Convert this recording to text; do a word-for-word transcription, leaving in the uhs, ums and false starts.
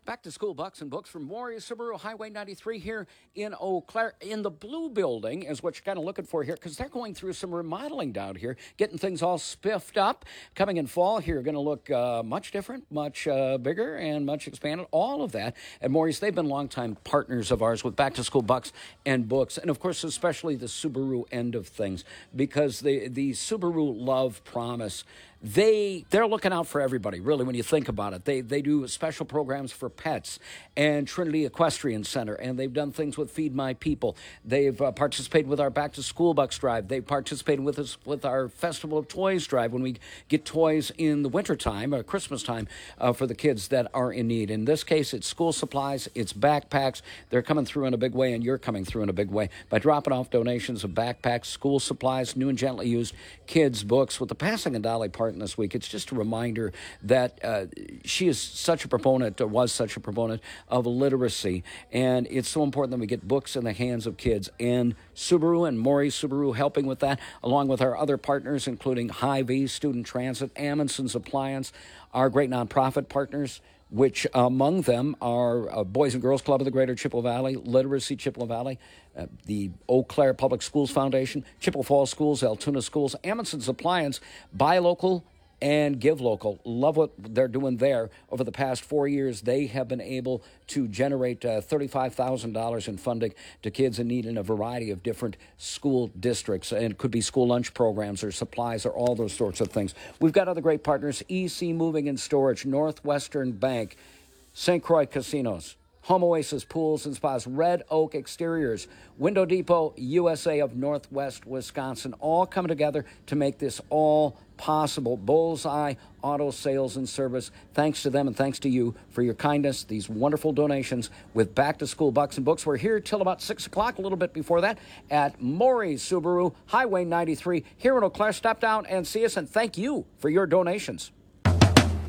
Back to school, bucks and books from Maury Subaru, Highway ninety-three here in Eau Claire. In the blue building is what you're kind of looking for here, because they're going through some remodeling down here, getting things all spiffed up. Coming in fall here, going to look uh, much different, much uh, bigger, and much expanded. All of that at Maury's. They've been longtime partners of ours with back to school bucks and books, and of course, especially the Subaru end of things, because the the Subaru Love Promise. They, they're looking out for everybody, really, when you think about it. They they do special programs for pets and Trinity Equestrian Center, and they've done things with Feed My People. They've uh, participated with our Back to School Bucks Drive. They've participated with us with our Festival of Toys Drive when we get toys in the wintertime or Christmas time uh, for the kids that are in need. In this case, it's school supplies, it's backpacks. They're coming through in a big way, and you're coming through in a big way by dropping off donations of backpacks, school supplies, new and gently used kids' books. With the passing of Dolly Parton this week, it's just a reminder that uh, she is such a proponent, or was such a proponent, of literacy, and it's so important that we get books in the hands of kids, and Subaru and Maury Subaru helping with that, along with our other partners, including Hy-Vee, Student Transit, Amundsen's Appliance, our great nonprofit partners, which among them are uh, Boys and Girls Club of the Greater Chippewa Valley, Literacy Chippewa Valley, uh, the Eau Claire Public Schools Foundation, Chippewa Falls Schools, Altoona Schools, Amundsen's Appliance, Buy Local, and Give Local. Love what they're doing there. Over the past four years, they have been able to generate uh, thirty-five thousand dollars in funding to kids in need in a variety of different school districts. And it could be school lunch programs or supplies or all those sorts of things. We've got other great partners: E C Moving and Storage, Northwestern Bank, Saint Croix Casinos, Home Oasis Pools and Spas, Red Oak Exteriors, Window Depot U S A of Northwest Wisconsin, all coming together to make this all possible. Bullseye Auto Sales and Service. Thanks to them and thanks to you for your kindness, these wonderful donations with Back to School Bucks and Books. We're here till about six o'clock, a little bit before that, at Maury Subaru, Highway ninety-three here in Eau Claire. Stop down and see us, and thank you for your donations.